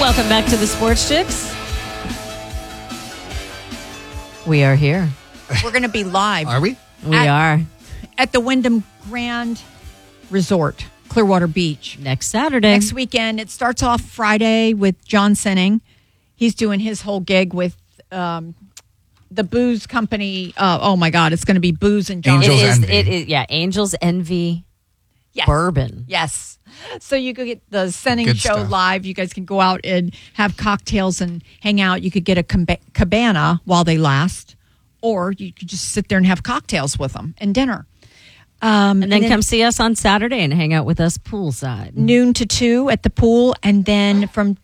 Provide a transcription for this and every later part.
Welcome back to the Sports Chicks. We are here. We're going to be live. Are we? We are. At the Wyndham Grand Resort, Clearwater Beach. Next Saturday. Next weekend. It starts off Friday with John Sinning. He's doing his whole gig with the booze company. Oh, my God. It's going to be Booze and John. Angels Envy. It is, yeah, Angels Envy Bourbon. Yes. So you could get the Sinning Good show stuff. live. You guys can go out and have cocktails and hang out. You could get a cabana while they last, or you could just sit there and have cocktails with them and dinner. And then come see us on Saturday and hang out with us poolside. Noon to 2 at the pool, and then from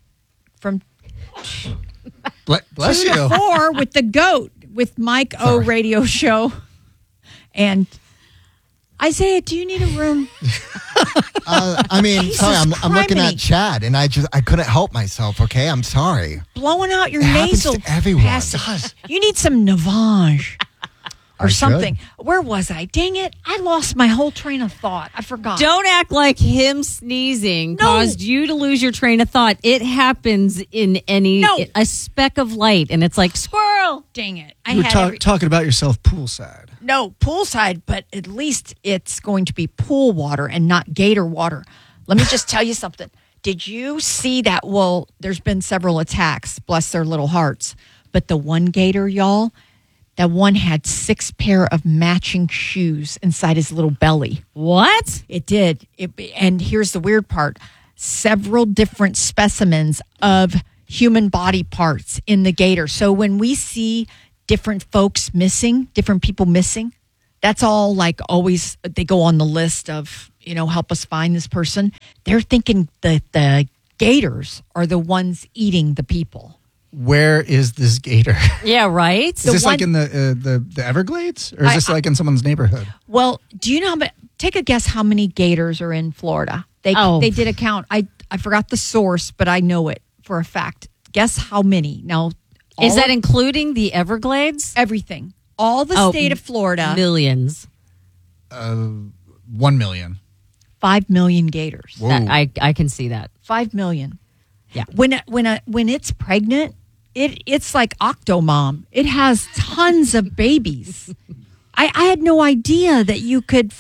Bless 2 to you. 4 with the GOAT with Mike O radio show. And Isaiah, do you need a room? I mean, Jesus sorry, I'm looking criminy. at Chad, and I couldn't help myself. Okay, I'm sorry. Blowing out your It happens nasal to everyone. passage. It does. You need some Navage or I something. should. Where was I? Dang it. I lost my whole train of thought. I forgot. Don't act like him sneezing caused you to lose your train of thought. It happens in a speck of light, and it's like, squirrel. Dang it. I You were had talking about yourself poolside. No, poolside, but at least it's going to be pool water and not gator water. Let me just tell you something. Did you see that? Well, there's been several attacks, bless their little hearts. But the one gator, y'all, that one had 6 pair of matching shoes inside his little belly. What? It did. And here's the weird part. Several different specimens of human body parts in the gator. So when we see different folks missing, different people missing, that's all like always, they go on the list of, help us find this person. They're thinking that the gators are the ones eating the people. Where is this gator? Yeah, right? Is this like in the Everglades? Or is this like in someone's neighborhood? Well, do you know, take a guess how many gators are in Florida? They did a count. I forgot the source, but I know it for a fact. Guess how many? Now, Is that including the Everglades? everything? All the state of Florida, Millions. 1 million. 5 million gators. Whoa. I can see that. 5 million. Yeah. When it's pregnant, it's like Octomom. It has tons of babies. I had no idea that you could,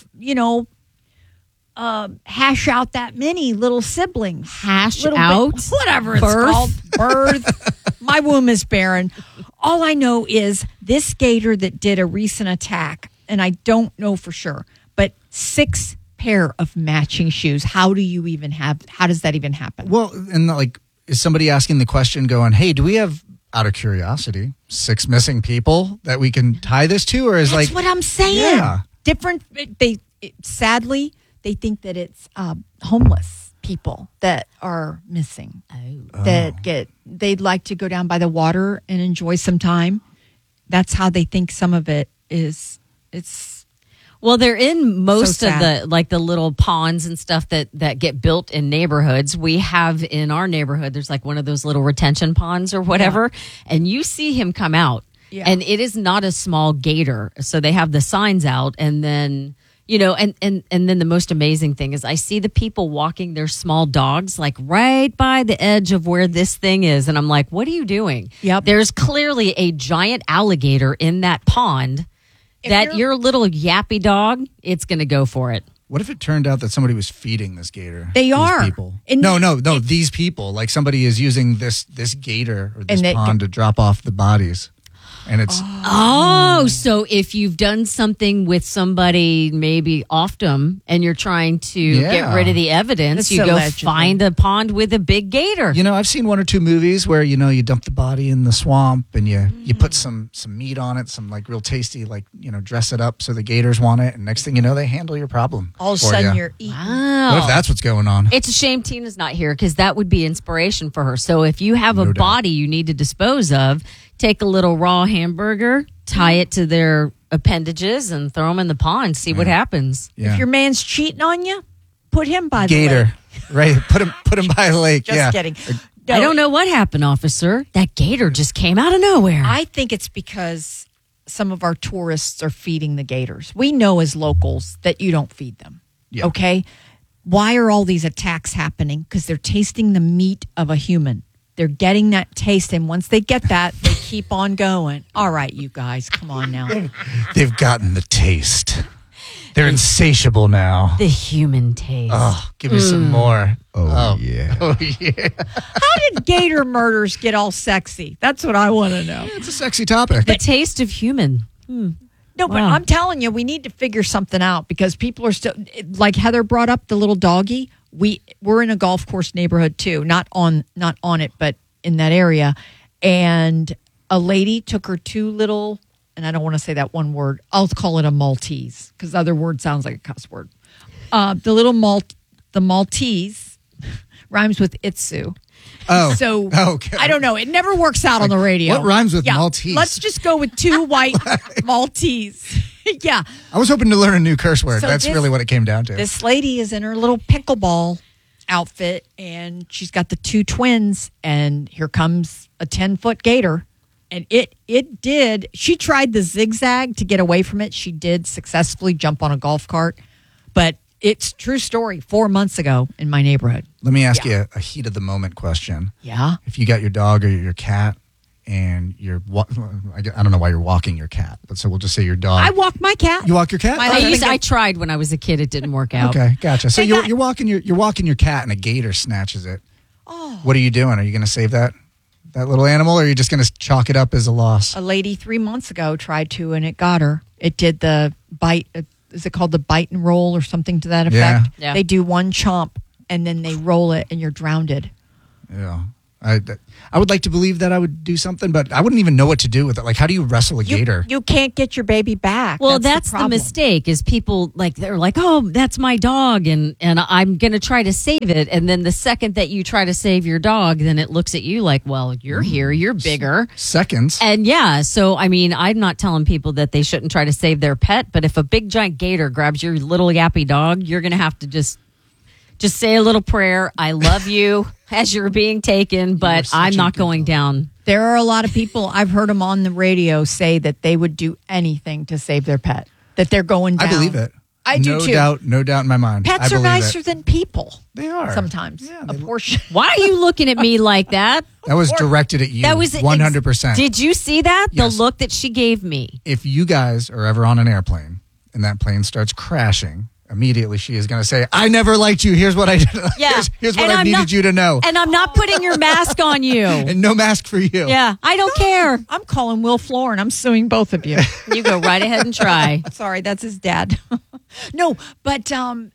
hash out that many little siblings. Whatever it's called. Birth. My womb is barren. All I know is this gator that did a recent attack, and I don't know for sure, but 6 pair of matching shoes. How does that even happen? Well, and is somebody asking the question going, hey, do we have, out of curiosity, 6 missing people that we can tie this to? Or is That's what I'm saying. Yeah. Different. Sadly, they think that it's homeless people that are missing. They'd like to go down by the water and enjoy some time. That's how they think some of it is. Well, they're in most So of sad. the little ponds and stuff that get built in neighborhoods. We have in our neighborhood, there's like one of those little retention ponds or whatever, and you see him come out. Yeah. And it is not a small gator. So they have the signs out, and then and then the most amazing thing is I see the people walking their small dogs like right by the edge of where this thing is, and I'm like, what are you doing? Yep. There's clearly a giant alligator in that pond. That your little yappy dog, it's going to go for it. What if it turned out that somebody was feeding this gator? They These are. people. And No, these people. Like somebody is using this gator or this And they- pond to drop off the bodies. And it's Oh, so if you've done something with somebody maybe off them and you're trying to get rid of the evidence, That's you go allegedly. find a pond with a big gator. I've seen 1 or 2 movies where you dump the body in the swamp and you put some meat on it, some like real tasty dress it up so the gators want it, and next thing you know they handle your problem. all of a for sudden ya. you're eating. Wow. What if that's what's going on? It's a shame Tina's not here because that would be inspiration for her. So if you have a No doubt. body you need to dispose of, take a little raw hamburger, tie it to their appendages, and throw them in the pond. See what happens. Yeah. If your man's cheating on you, put him by the gator, lake. right? Put him by the lake. Just kidding. I don't know what happened, officer. That gator just came out of nowhere. I think it's because some of our tourists are feeding the gators. We know as locals that you don't feed them. Yeah. Okay? Why are all these attacks happening? Because they're tasting the meat of a human. They're getting that taste, and once they get that, they keep on going. All right, you guys, come on now. They've gotten the taste. They're insatiable now. The human taste. Oh, give me some more. Yeah. Oh, yeah. How did gator murders get all sexy? That's what I want to know. It's a sexy topic. The taste of human. No, but Wow. I'm telling you, we need to figure something out because people are still, like Heather brought up the little doggy. We're in a golf course neighborhood too, not on it, but in that area. And a lady took her two little, and I don't want to say that one word. I'll call it a Maltese because the other word sounds like a cuss word. The Maltese rhymes with Itsu. Oh, So okay. I don't know. It never works out on the radio. what rhymes with Maltese? Let's just go with two white Maltese. Yeah. I was hoping to learn a new curse word. So That's this- really what it came down to. This lady is in her little pickleball outfit and she's got the two twins and here comes a 10-foot gator. And it did. She tried the zigzag to get away from it. She did successfully jump on a golf cart. But it's true story 4 months ago in my neighborhood. Let me ask you a heat of the moment question. Yeah. If you got your dog or your cat and I don't know why you're walking your cat, but so we'll just say your dog. I walk my cat. You walk your cat? My Okay. husband I tried when I was a kid. It didn't work out. Okay, gotcha. So They you're got- walking your cat and a gator snatches it. Oh. What are you doing? Are you going to save that little animal, or are you just going to chalk it up as a loss? A lady 3 months ago tried to, and it got her. It did the bite. Is it called the bite and roll or something to that effect? Yeah. They do one chomp and then they roll it, and you're drowned. Yeah. I would like to believe that I would do something, but I wouldn't even know what to do with it. Like, how do you wrestle a gator? You can't get your baby back. Well, that's the problem. mistake is people they're like, oh, that's my dog. And I'm going to try to save it. And then the second that you try to save your dog, then it looks at you like, well, you're here, you're bigger. Seconds. And yeah, so I mean, I'm not telling people that they shouldn't try to save their pet, but if a big giant gator grabs your little yappy dog, you're going to have to just say a little prayer. I love you as you're being taken, but such I'm a not good going down. There are a lot of people, I've heard them on the radio say that they would do anything to save their pet, that they're going down. I believe it. I do too. No doubt in my mind. I Pets are believe nicer it. than people. They are. Sometimes. Yeah, A portion. Why are you looking at me like that? That was directed at you. That was 100%. Did you see that? Yes. The look that she gave me. If you guys are ever on an airplane and that plane starts crashing, immediately she is going to say, I never liked you. Here's what I did. Yeah. Here's what And I I'm needed not- you to know. And I'm not putting your mask on you. And no mask for you. Yeah, I don't care. I'm calling Will Floor and I'm suing both of you. You go right ahead and try. Sorry, that's his dad. No, but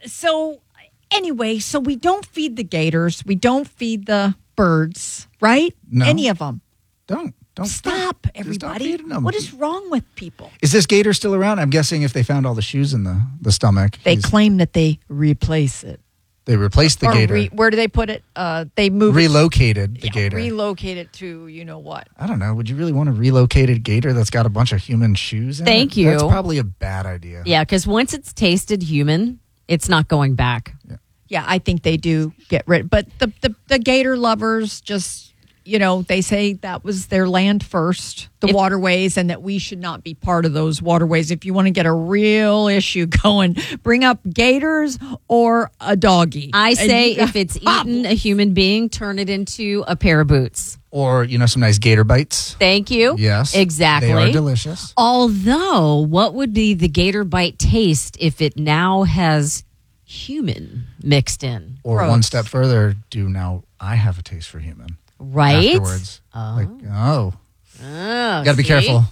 so anyway, so we don't feed the gators. We don't feed the birds, right? No. Any of them. Don't Stop, Just stop everybody. feeding them. What is wrong with people? Is this gator still around? I'm guessing if they found all the shoes in the stomach. They he's- claim that they replace it. They replaced the Or gator. where do they put it? They move Relocated the it. gator. Relocate it to you know what? I don't know. Would you really want a relocated gator that's got a bunch of human shoes in Thank it? you. That's probably a bad idea. Yeah, because once it's tasted human, it's not going back. Yeah, I think they do get rid. But the gator lovers just, they say that was their land first, the waterways, and that we should not be part of those waterways. If you want to get a real issue going, bring up gators or a doggy. I And say you- if it's eaten a human being, turn it into a pair of boots. Or, some nice gator bites. Thank you. Yes. Exactly. They are delicious. Although, what would be the gator bite taste if it now has human mixed in? Or Gross. one step further, now I have a taste for human. Right? Afterwards. Oh. Got to be see? careful.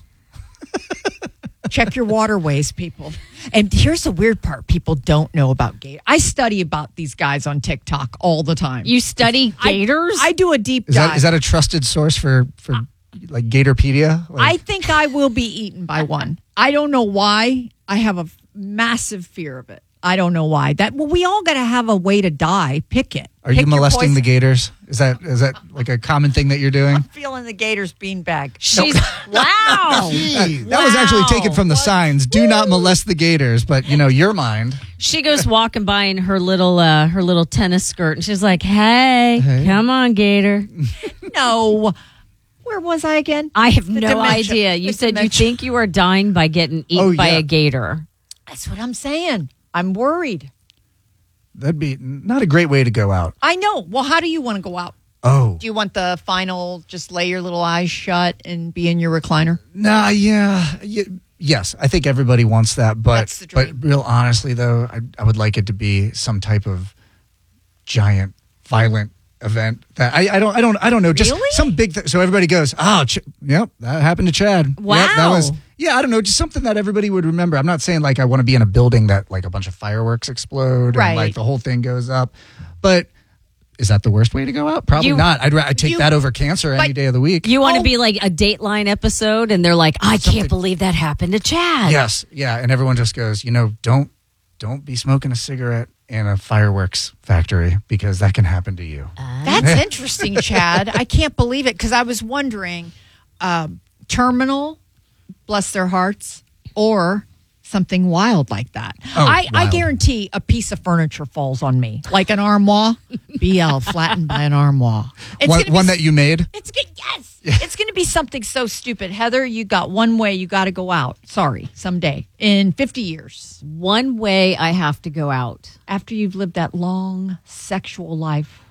check your waterways, people. And here's the weird part: people don't know about gators. I study about these guys on TikTok all the time. You study gators? I do a deep Is dive. that a trusted source for like Gatorpedia? I think I will be eaten by one. I don't know why. I have a massive fear of it. I don't know why. We all got to have a way to die. Pick it. Are you Pick your molesting the poison. gators? Is that like a common thing that you're doing? I'm feeling the gator's beanbag. She's wow. That was actually taken from the signs. Do not molest the gators, but your mind. She goes walking by in her little tennis skirt, and she's like, "Hey, come on, gator." No. Where was I again? I have The no dementia. idea. You The said dementia. you think you are dying by getting eaten by yeah. a gator. That's what I'm saying. I'm worried. That'd be not a great way to go out. I know. Well, how do you want to go out? Oh. Do you want the final, just lay your little eyes shut and be in your recliner? Nah, yes, I think everybody wants that, That's the dream. but real honestly though, I would like it to be some type of giant, violent event that I don't know, just Really? some big so everybody goes, oh, yep, that happened to Chad. Yep, that Wow. was I don't know, just something that everybody would remember. I'm not saying like I want to be in a building that like a bunch of fireworks explode Right. and like the whole thing goes up, but. Is that the worst way to go out? Probably You- not. I'd take you- that over cancer any but day of the week. You want to Oh. be like a Dateline episode, and they're like, I can't believe that happened to Chad. Yes, yeah, and everyone just goes, don't be smoking a cigarette in a fireworks factory because that can happen to you. That's interesting, Chad. I can't believe it because I was wondering, terminal, bless their hearts, or something wild like that. Oh, I wild. guarantee a piece of furniture falls on me, like an armoire. BL flattened by an armoire. It's One, gonna be one that you made. It's good. Yes, it's going to be something so stupid. Heather, you got one way. You got to go out. Sorry, someday in 50 years One way I have to go out. after you've lived that long sexual life.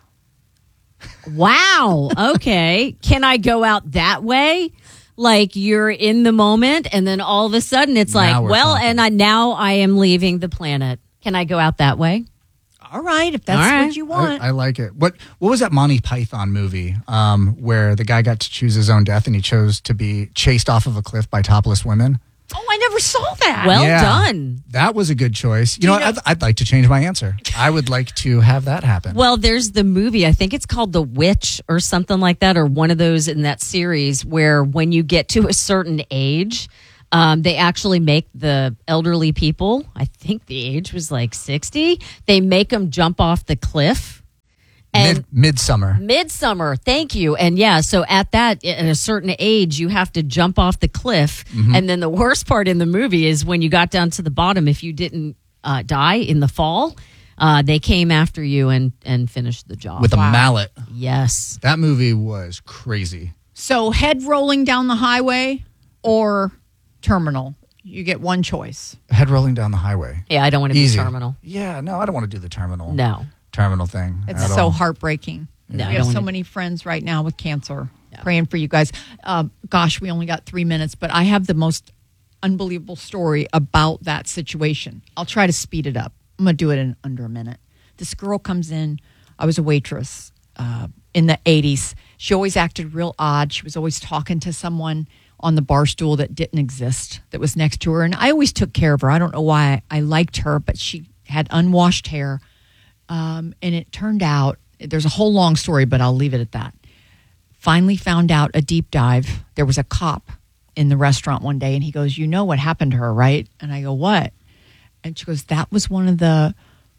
Wow. Okay. Can I go out that way? Like you're in the moment, and then all of a sudden it's Now like, we're well, talking. and now I am leaving the planet. Can I go out that way? All right, if that's All right. what you want. I like it. What was that Monty Python movie where the guy got to choose his own death and he chose to be chased off of a cliff by topless women? Oh, I never saw that. Well Yeah. done. That was a good choice. You know what? know- I'd like to change my answer. I would like to have that happen. Well, there's the movie, I think it's called The Witch or something like that, or one of those in that series where when you get to a certain age, they actually make the elderly people, I think the age was like 60, they make them jump off the cliff. And Midsummer. Midsummer, thank you. And yeah, so at a certain age, you have to jump off the cliff. And then the worst part in the movie is when you got down to the bottom, if you didn't die in the fall, they came after you and finished the job. With a mallet. Yes. That movie was crazy. So head rolling down the highway or terminal. You get one choice. Head rolling down the highway. Yeah, I don't want to be Easy. terminal. Yeah, no, I don't want to do the terminal. No. Terminal thing. It's at so all. heartbreaking. No, I we have don't so wanna- many friends right now with cancer. Praying for you guys. Gosh, we only got 3 minutes, but I have the most unbelievable story about that situation. I'll try to speed it up. I'm going to do it in under a minute. This girl comes in. I was a waitress in the 80s. She always acted real odd. She was always talking to someone on the bar stool that didn't exist, that was next to her. And I always took care of her. I don't know why I liked her, but she had unwashed hair. And it turned out, there's a whole long story, but I'll leave it at that. Finally found out a deep dive. There was a cop in the restaurant one day, and he goes, you know what happened to her, right? And I go, what? And she goes, that was one of the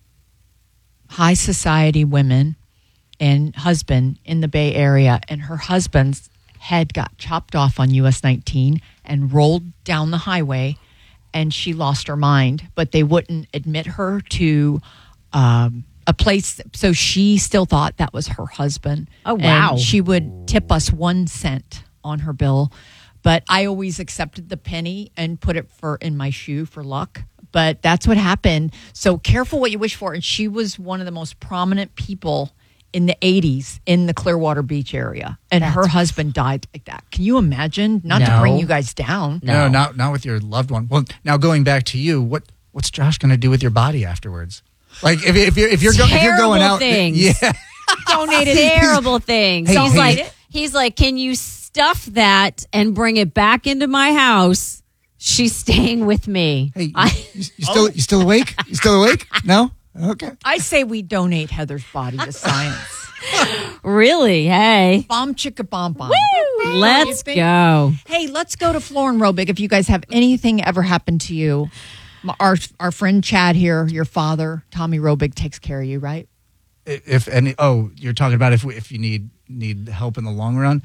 high society women and husband in the Bay Area, and her husband's head got chopped off on US 19 and rolled down the highway, and she lost her mind, but they wouldn't admit her to a place, so she still thought that was her husband. Oh, wow. And she would tip us 1 cent on her bill, but I always accepted the penny and put it in my shoe for luck. But that's what happened. So careful what you wish for. And she was one of the most prominent people in the 80s in the Clearwater Beach area. And her husband died like that. Can you imagine? Not to No. bring you guys down. No, not with your loved one. Well, now going back to you, what's Josh going to do with your body afterwards? Like if you're going out, things. yeah. Donated Terrible things. Hey, He's like, can you stuff that and bring it back into my house? She's staying with me. Hey, you still awake? You still awake? No? Okay. I say we donate Heather's body to science. Really? Hey. Bomb chicka bomb bomb. Let's go. Hey, let's go to Florin Robic. If you guys have anything ever happened to you, our friend Chad here, your father, Tommy Robic, takes care of you, right? If any, you're talking about if you need help in the long run.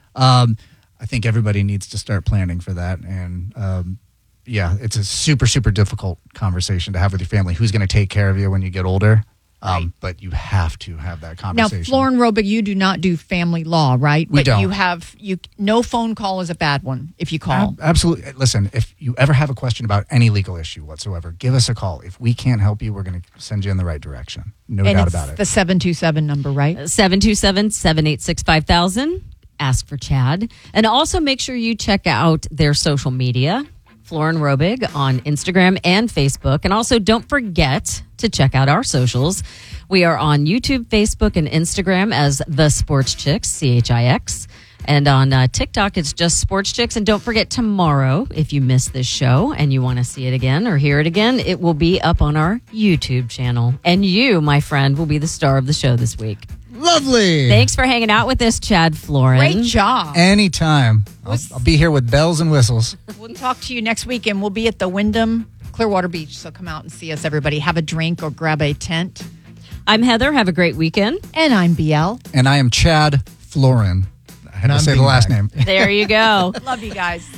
I think everybody needs to start planning for that. And it's a super, super difficult conversation to have with your family. Who's going to take care of you when you get older? But you have to have that Now, conversation. Florin Robig, you do not do family law, right? We don't. No phone call is a bad one if you call. Absolutely. Listen, if you ever have a question about any legal issue whatsoever, give us a call. If we can't help you, we're going to send you in the right direction. No doubt about it. The 727 number, right? 727-786-5000. Ask for Chad. And also make sure you check out their social media, Florin Robig on Instagram and Facebook. And also don't forget to check out our socials. We are on YouTube, Facebook, and Instagram as The Sports Chicks, CHIX. And on TikTok, it's just Sports Chicks. And don't forget tomorrow, if you missed this show and you want to see it again or hear it again, it will be up on our YouTube channel. And you, my friend, will be the star of the show this week. Lovely. Thanks for hanging out with us, Chad Florin. Great job. Anytime. I'll be here with bells and whistles. We'll talk to you next week, and we'll be at the Wyndham Clearwater Beach. So come out and see us, everybody. Have a drink or grab a tent. I'm Heather. Have a great weekend. And I'm BL. And I am Chad Florin. I had to say the last name. There you go. Love you guys.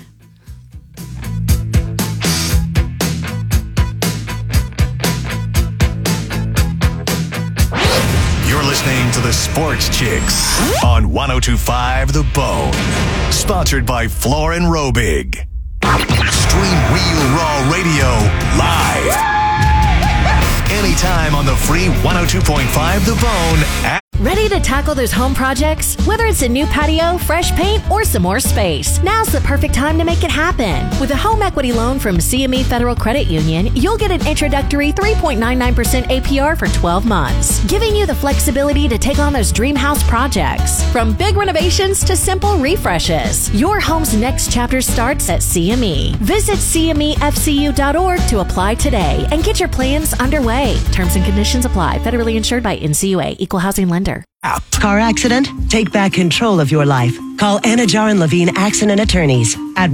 You're listening to the Sports Chicks on 102.5 The Bone. Sponsored by Florin Robig. Stream Real Raw Radio live. Anytime on the free 102.5 The Bone app. Ready to tackle those home projects? Whether it's a new patio, fresh paint, or some more space, now's the perfect time to make it happen. With a home equity loan from CME Federal Credit Union, you'll get an introductory 3.99% APR for 12 months, giving you the flexibility to take on those dream house projects. From big renovations to simple refreshes, your home's next chapter starts at CME. Visit CMEFCU.org to apply today and get your plans underway. Terms and conditions apply. Federally insured by NCUA. Equal housing lender. Car accident? Take back control of your life. Call Anajar and Levine Accident Attorneys at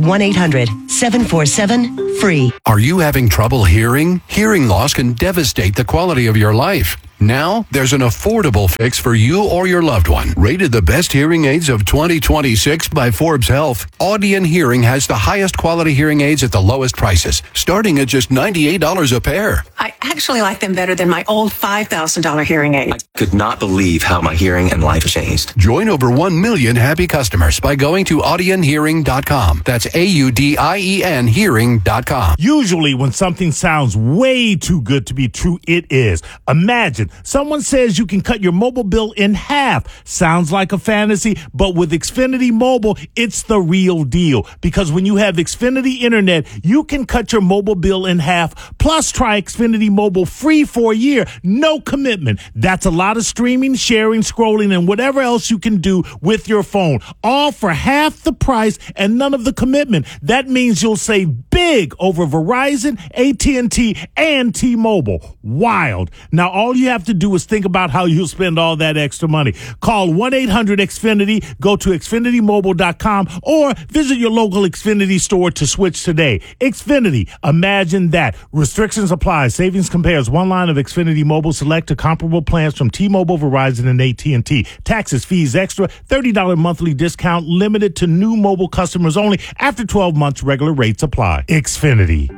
1-800-747-FREE. Are you having trouble hearing? Hearing loss can devastate the quality of your life. Now, there's an affordable fix for you or your loved one. Rated the best hearing aids of 2026 by Forbes Health, Audion Hearing has the highest quality hearing aids at the lowest prices, starting at just $98 a pair. I actually like them better than my old $5,000 hearing aid. I could not believe how my hearing and life changed. Join over 1 million happy customers by going to audionhearing.com. That's AUDIEN hearing.com. Usually when something sounds way too good to be true, it is. Imagine someone says you can cut your mobile bill in half. Sounds like a fantasy, but with Xfinity Mobile, it's the real deal. Because when you have Xfinity Internet, you can cut your mobile bill in half. Plus, try Xfinity Mobile free for a year. No commitment. That's a lot of streaming, sharing, scrolling, and whatever else you can do with your phone. All for half the price and none of the commitment. That means you'll save big over Verizon, AT&T, and T-Mobile. Wild. Now, all you have to do is think about how you'll spend all that extra money. Call 1-800-XFINITY, go to XfinityMobile.com, or visit your local Xfinity store to switch today. Xfinity, imagine that. Restrictions apply. Savings compares one line of Xfinity Mobile Select to comparable plans from T-Mobile, Verizon, and AT&T. Taxes, fees, extra, $30 monthly discount, limited to new mobile customers only. After 12 months, regular rates apply. Xfinity.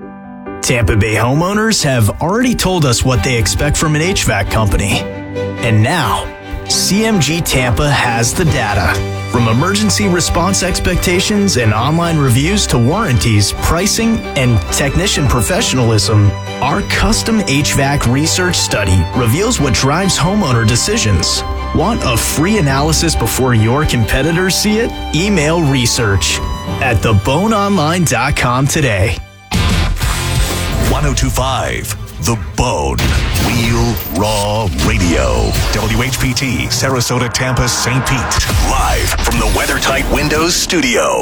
Tampa Bay homeowners have already told us what they expect from an HVAC company. And now, CMG Tampa has the data. From emergency response expectations and online reviews to warranties, pricing, and technician professionalism, our custom HVAC research study reveals what drives homeowner decisions. Want a free analysis before your competitors see it? Email research at theboneonline.com today. 102.5 The Bone. Real Raw Radio. WHPT, Sarasota, Tampa, St. Pete. Live from the WeatherTight Windows studio.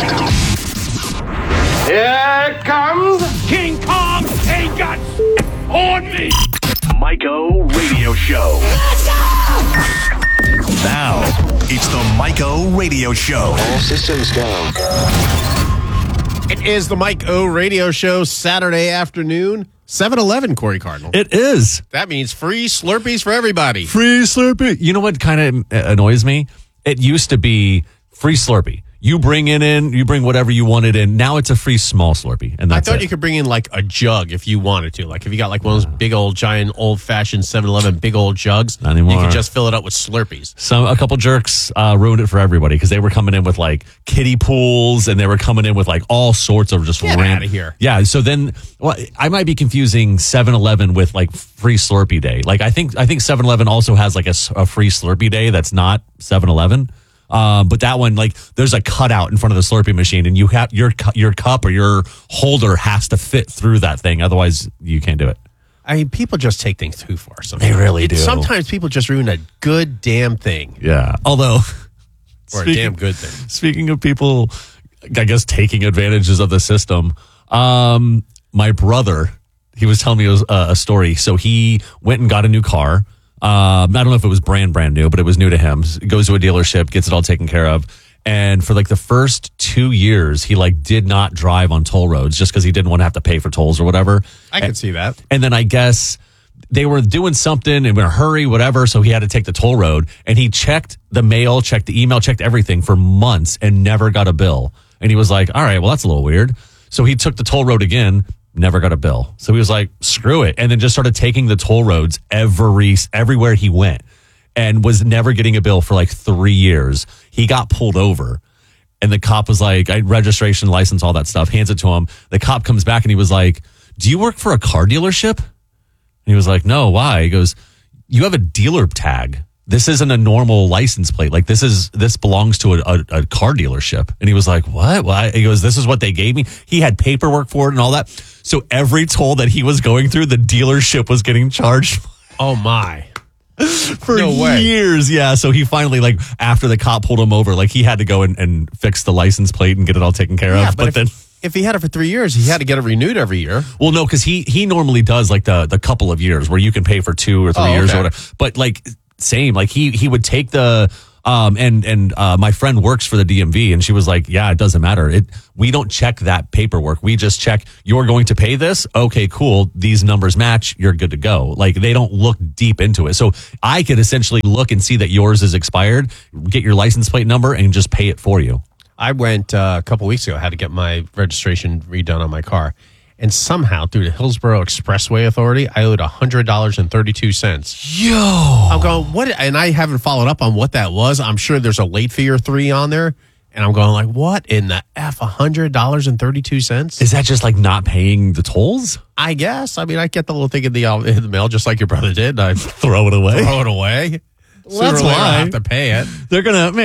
Here comes King Kong. Ain't got on me. Mike-O Radio Show. Let's go! Now, it's the Mike-O Radio Show. All systems go. It is the Mike-O Radio Show, Saturday afternoon, 7-Eleven, Corey Cardinal. It is. That means free Slurpees for everybody. Free Slurpee. You know what kind of annoys me? It used to be free Slurpee. You bring whatever you wanted in. Now it's a free small Slurpee, and I that's thought it. you could bring in like a jug if you wanted to. Like if you got like one of those big old giant old fashioned 7-Eleven big old jugs, Not anymore. you could just fill it up with Slurpees. A couple jerks ruined it for everybody because they were coming in with like kiddie pools, and they were coming in with like all sorts of just Get outta here. Yeah. So then, I might be confusing 7-Eleven with like free Slurpee day. Like I think 7-Eleven also has like a free Slurpee day that's not 7-Eleven. But that one, like, there's a cutout in front of the Slurpee machine, and you have your cup or your holder has to fit through that thing. Otherwise, you can't do it. I mean, people just take things too far. Sometimes. They really do. Sometimes people just ruin a good damn thing. Yeah. Although, or a damn good thing. Speaking of people, I guess, taking advantages of the system, my brother, he was telling me a story. So he went and got a new car. I don't know if it was brand new, but it was new to him. Goes to a dealership, gets it all taken care of. And for like the first 2 years, he like did not drive on toll roads just because he didn't want to have to pay for tolls or whatever. I can see that. And then I guess they were doing something in a hurry, whatever. So he had to take the toll road, and he checked the mail, checked the email, checked everything for months and never got a bill. And he was like, all right, well, that's a little weird. So he took the toll road again. Never got a bill. So he was like, screw it. And then just started taking the toll roads everywhere he went, and was never getting a bill for like 3 years. He got pulled over, and the cop was like, registration, license, all that stuff, hands it to him. The cop comes back and he was like, do you work for a car dealership? And he was like, no, why? He goes, you have a dealer tag. This isn't a normal license plate. Like this belongs to a car dealership. And he was like, what? Why? He goes, this is what they gave me. He had paperwork for it and all that. So every toll that he was going through, the dealership was getting charged. Oh my. For years. Yeah. So he finally, like, after the cop pulled him over, like he had to go and fix the license plate and get it all taken care of. But then if he had it for 3 years, he had to get it renewed every year. Well, no, because he normally does like the couple of years where you can pay for 2 or 3 years or whatever. But like same, like he would take the my friend works for the DMV, and she was like, yeah, it doesn't matter. We don't check that paperwork. We just check, you're going to pay this. Okay, cool. These numbers match. You're good to go. Like they don't look deep into it. So I could essentially look and see that yours is expired, get your license plate number, and just pay it for you. I went a couple weeks ago, I had to get my registration redone on my car. And somehow, through the Hillsborough Expressway Authority, I owed $100.32. Yo! I'm going, what? And I haven't followed up on what that was. I'm sure there's a late fee or 3 on there. And I'm going like, what in the F, $100.32? Is that just like not paying the tolls? I guess. I mean, I get the little thing in the mail just like your brother did. I throw it away. Well, that's why I have to pay it. They're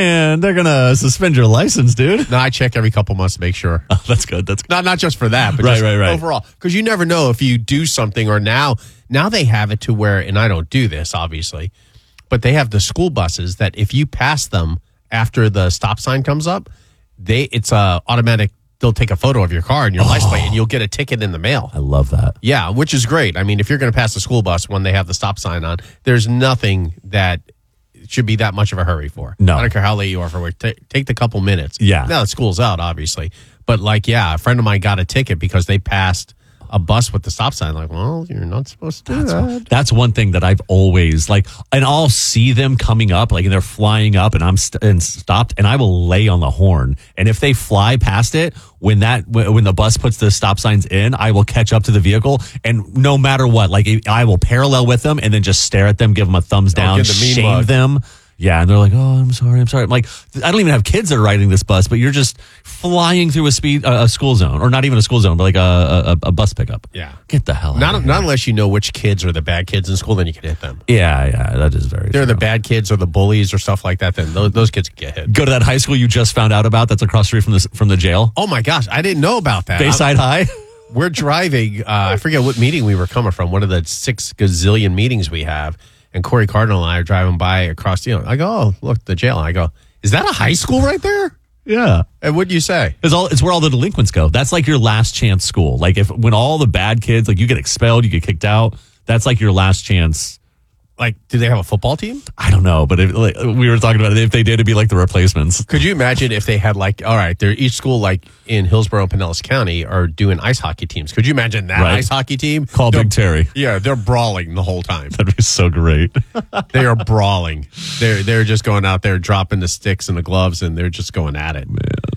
gonna suspend your license, dude. No, I check every couple months to make sure. Oh, that's good. That's good. Not just for that, but right. overall. Because you never know if you do something, or now they have it to where, and I don't do this obviously, but they have the school buses that if you pass them after the stop sign comes up, it's automatic. They'll take a photo of your car and your license plate, and you'll get a ticket in the mail. I love that. Yeah, which is great. I mean, if you're going to pass the school bus when they have the stop sign on, there's nothing that should be that much of a hurry for. No. I don't care how late you are for work. Take the couple minutes. Yeah. Now the school's out, obviously. But like, yeah, a friend of mine got a ticket because they passed a bus with the stop sign. Like, well, you're not supposed to do that. That's one thing that I've always like, and I'll see them coming up, like, and they're flying up, and I'm stopped, and I will lay on the horn. And if they fly past it, when the bus puts the stop signs in, I will catch up to the vehicle, and no matter what, like, I will parallel with them and then just stare at them, give them a thumbs down, shame them. Yeah, and they're like, oh, I'm sorry. I'm like, I don't even have kids that are riding this bus, but you're just flying through a school zone, or not even a school zone, but like a bus pickup. Yeah. Get the hell out of here. Not unless you know which kids are the bad kids in school, then you can hit them. Yeah, that is very They're true. the bad kids or the bullies or stuff like that, then those kids can get hit. Go to that high school you just found out about that's across the street from the jail. Oh, my gosh. I didn't know about that. Bayside High? We're driving. I forget what meeting we were coming from, one of the 6 gazillion meetings we have. And Corey Cardinal and I are driving by across, I go, oh, look, the jail. And I go, is that a high school right there? Yeah. And what'd you say? It's where all the delinquents go. That's like your last chance school. Like when all the bad kids, like you get expelled, you get kicked out, that's like your last chance. Like, do they have a football team? I don't know, but we were talking about it. If they did, it'd be like the replacements. Could you imagine if they had like, all right, each school like in Hillsborough and Pinellas County are doing ice hockey teams. Could you imagine that ice hockey team? Call Big Terry. Yeah, they're brawling the whole time. That'd be so great. They are brawling. They're just going out there dropping the sticks and the gloves, and they're just going at it. Man.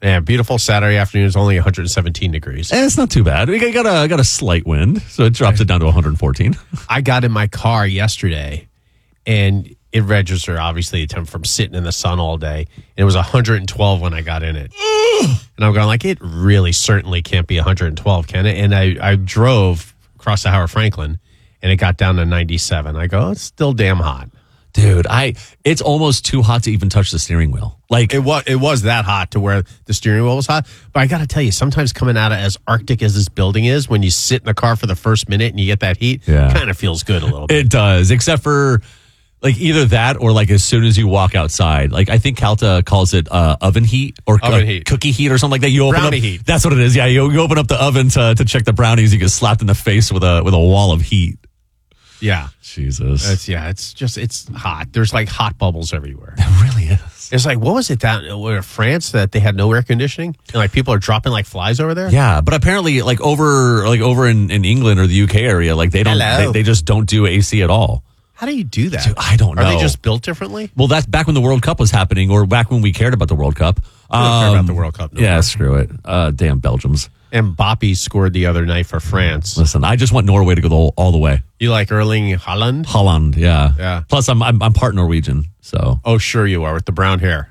Yeah, beautiful Saturday afternoon. It's only 117 degrees. It's not too bad. We got a slight wind, so it drops it down to 114. I got in my car yesterday, and it registered, obviously, the temp from sitting in the sun all day. And it was 112 when I got in it. And I'm going like, it really certainly can't be 112, can it? And I drove across the Howard Franklin, and it got down to 97. I go, it's still damn hot. Dude, it's almost too hot to even touch the steering wheel. Like it was that hot to where the steering wheel was hot. But I got to tell you, sometimes coming out of as Arctic as this building is, when you sit in the car for the first minute and you get that heat, kind of feels good a little bit. It does, except for like either that or like as soon as you walk outside. Like I think Calta calls it oven heat or cookie heat or something like that. You open brownie up, heat. That's what it is. Yeah, you open up the oven to check the brownies. You get slapped in the face with a wall of heat. Yeah. Jesus. It's hot. There's like hot bubbles everywhere. It really is. It's like, what was it down in France that they had no air conditioning? And like people are dropping like flies over there? Yeah, but apparently like over in England or the UK area, like they just don't do AC at all. How do you do that? Dude, I don't know. Are they just built differently? Well, that's back when the World Cup was happening or back when we cared about the World Cup. I don't care about the World Cup. Yeah, screw it. Damn Belgians. And Boppy scored the other night for France. Listen, I just want Norway to go all the way. You like Erling Haaland? Haaland, yeah. Yeah. Plus, I'm part Norwegian, so. Oh, sure you are with the brown hair.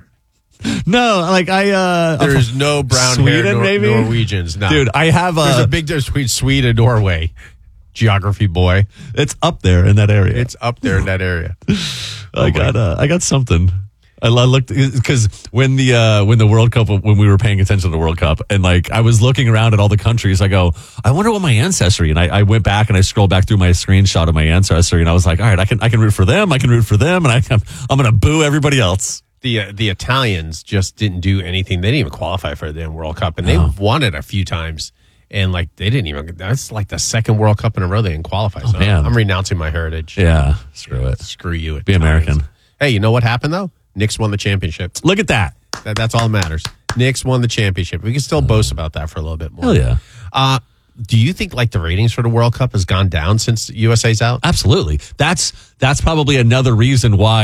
No, like there's no brown Sweden, hair maybe? Norwegians. No. Dude, I have there's a big difference between Sweden and Norway. Geography boy. It's up there in that area. It's up there in that area. I got something. I looked because when the World Cup, when we were paying attention to the World Cup, and like I was looking around at all the countries, I go, I wonder what my ancestry. And I went back and I scrolled back through my screenshot of my ancestry, and I was like, all right, I can root for them, and I'm gonna boo everybody else. The Italians just didn't do anything. They didn't even qualify for the damn World Cup, and they've won it a few times. And like they didn't even. That's like the second World Cup in a row they didn't qualify. So man. I'm renouncing my heritage. Yeah, screw it. Screw you. Be American. Hey, you know what happened though? Knicks won the championship. Look at that. That's all that matters. Knicks won the championship. We can still boast about that for a little bit more. Hell yeah. Do you think like the ratings for the World Cup has gone down since USA's out? Absolutely. That's probably another reason why